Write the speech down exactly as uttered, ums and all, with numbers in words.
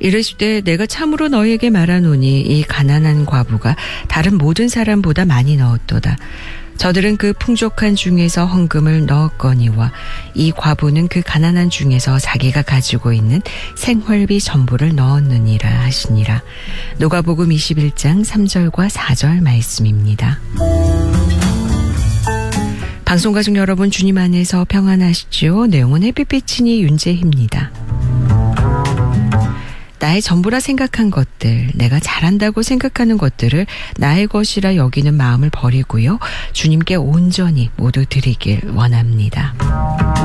이르시되 내가 참으로 너희에게 말하노니 이 가난한 과부가 다른 모든 사람보다 많이 넣었도다. 저들은 그 풍족한 중에서 헌금을 넣었거니와 이 과부는 그 가난한 중에서 자기가 가지고 있는 생활비 전부를 넣었느니라 하시니라. 누가복음 이십일 장 삼 절과 사 절 말씀입니다. 방송가족 여러분, 주님 안에서 평안하시죠? 내용은 햇빛비치니 윤재희입니다. 나의 전부라 생각한 것들, 내가 잘한다고 생각하는 것들을 나의 것이라 여기는 마음을 버리고요. 주님께 온전히 모두 드리길 원합니다.